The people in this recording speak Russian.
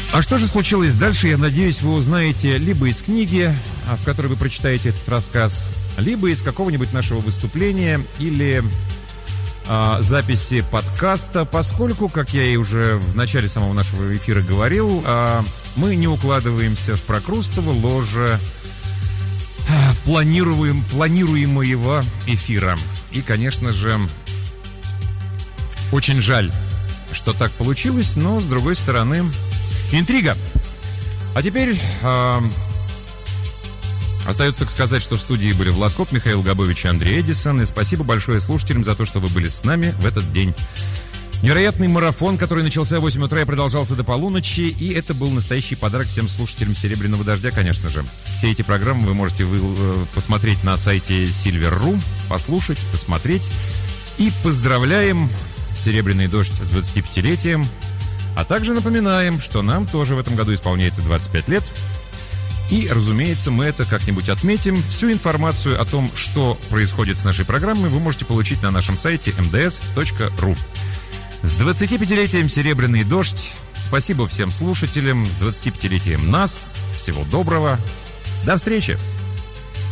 А что же случилось дальше, я надеюсь, вы узнаете либо из книги, в которой вы прочитаете этот рассказ, либо из какого-нибудь нашего выступления или записи подкаста, поскольку, как я и уже в начале самого нашего эфира говорил, мы не укладываемся в прокрустово ложе планируемого эфира. И, конечно же, очень жаль, что так получилось, но, с другой стороны, интрига. А теперь остается сказать, что в студии были Влад Коп, Михаил Габович и Андрей Эдисон. И спасибо большое слушателям за то, что вы были с нами в этот день. Невероятный марафон, который начался в 8 утра и продолжался до полуночи. И это был настоящий подарок всем слушателям «Серебряного дождя», конечно же. Все эти программы вы можете посмотреть на сайте Silver.ru, послушать, посмотреть. И поздравляем «Серебряный дождь» с 25-летием. А также напоминаем, что нам тоже в этом году исполняется 25 лет. И, разумеется, мы это как-нибудь отметим. Всю информацию о том, что происходит с нашей программой, вы можете получить на нашем сайте mds.ru. С 25-летием «Серебряный дождь». Спасибо всем слушателям. С 25-летием нас. Всего доброго. До встречи.